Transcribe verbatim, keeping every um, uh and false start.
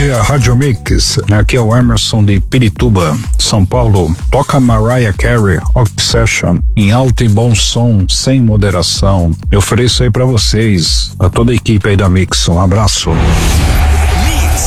dia, Rádio Mix. Aqui é o Emerson de Pirituba, São Paulo. Toca Mariah Carey, Obsession, em alto e bom som, sem moderação. Eu ofereço aí pra vocês, a toda a equipe aí da Mix. Um abraço.